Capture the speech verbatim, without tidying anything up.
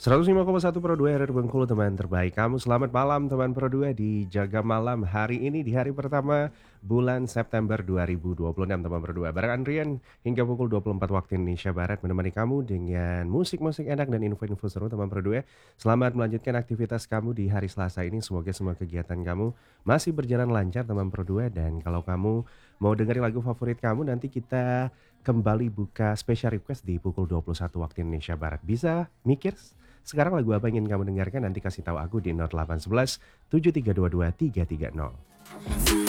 seratus lima koma satu Pro dua R R Bengkulu, teman terbaik kamu. Selamat malam teman Pro dua di Jaga Malam hari ini, di hari pertama bulan September dua ribu dua puluh enam teman Pro dua. Bareng Andrian hingga pukul dua puluh empat waktu Indonesia Barat, menemani kamu dengan musik-musik enak dan info-info seru teman Pro dua. Selamat melanjutkan aktivitas kamu di hari Selasa ini. Semoga semua kegiatan kamu masih berjalan lancar teman Pro dua. Dan kalau kamu mau dengerin lagu favorit kamu, nanti kita kembali buka special request di pukul dua puluh satu waktu Indonesia Barat. Bisa mikir sekarang lagu apa yang ingin kamu dengarkan? Nanti kasih tahu aku di nol delapan satu satu tujuh tiga dua dua tiga tiga nol.